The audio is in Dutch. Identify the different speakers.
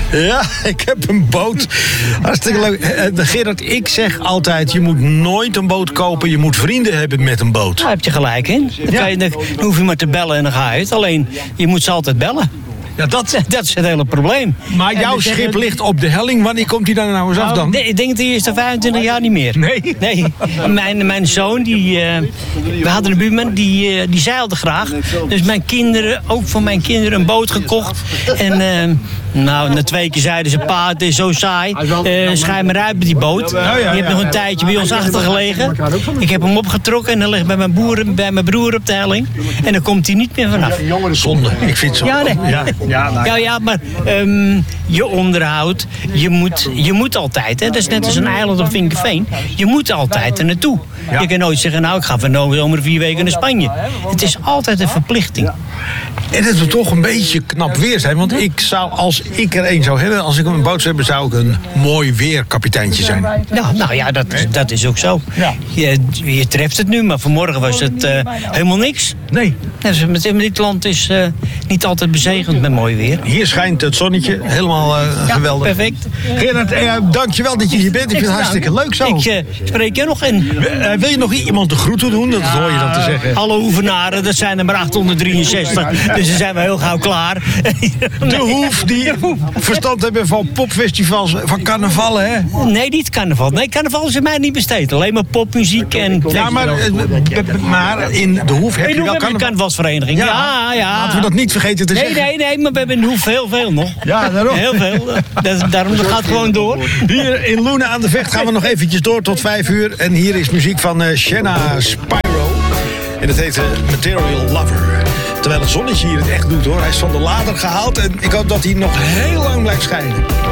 Speaker 1: Ja, ik heb een boot. Hartstikke leuk. Gerard, ik zeg altijd, je moet nooit een boot kopen. Je moet vrienden hebben met een boot.
Speaker 2: Daar heb je gelijk in. Dan hoef je maar te bellen en dan ga je het. Alleen, je moet ze altijd bellen. Ja, dat is het hele probleem.
Speaker 1: Maar jouw schip ligt op de helling. Wanneer komt hij dan nou eens af dan?
Speaker 2: Ik denk de eerste 25 jaar niet meer. Nee. Mijn zoon, we hadden een buurman, die zeilde graag. Dus mijn kinderen, ook voor mijn kinderen, een boot gekocht. En na 2 keer zeiden ze, pa, het is zo saai. Schij maar uit met die boot. Die heeft nog een tijdje bij ons achtergelegen. Ik heb hem opgetrokken en hij ligt bij mijn broer op de helling. En dan komt hij niet meer vanaf.
Speaker 1: Zonde, ik vind het zo.
Speaker 2: Ja, nee. Ja, maar je onderhoud, je moet altijd. Hè? Dat is net als een eiland op Vinkenveen. Je moet altijd er naartoe. Ja. Je kan nooit zeggen, nou, ik ga van zomer 4 weken naar Spanje. Het is altijd een verplichting.
Speaker 1: En het moet toch een beetje knap weer zijn. Want ik zou, als ik er één zou hebben, als ik een boot zou hebben, zou ik een mooi weerkapiteintje zijn.
Speaker 2: Nou ja, dat is ook zo. Ja. Je treft het nu, maar vanmorgen was het helemaal niks.
Speaker 1: Nee.
Speaker 2: Dit land is niet altijd bezegend met mooi weer.
Speaker 1: Hier schijnt het zonnetje, helemaal geweldig.
Speaker 2: Perfect.
Speaker 1: Gerard, dankjewel dat je hier bent. Ik vind het hartstikke leuk zo.
Speaker 2: Ik spreek je nog in.
Speaker 1: Wil je nog iemand de groeten doen? Dat hoor je dan te zeggen.
Speaker 2: Alle hoevenaren, dat zijn er maar 863. Dus dan zijn we heel gauw klaar.
Speaker 1: De Hoef, die verstand hebben van popfestivals, van carnavallen, hè?
Speaker 2: Nee, niet carnaval. Nee, carnaval is in mij niet besteed. Alleen maar popmuziek en...
Speaker 1: Ja, maar in de Hoef heb je wel
Speaker 2: een carnavalsvereniging. Ja.
Speaker 1: Laten we dat niet vergeten te zeggen.
Speaker 2: Nee, maar we hebben in de Hoef heel veel nog.
Speaker 1: Ja, daarom.
Speaker 2: Heel veel. Daarom gaat het gewoon door.
Speaker 1: Hier in Loenen aan de Vecht gaan we nog eventjes door tot 5 uur. En hier is muziek van Shanna Spyro. En het heet Material Lover. Terwijl het zonnetje hier het echt doet, hoor. Hij is van de lader gehaald en ik hoop dat hij nog heel lang blijft schijnen.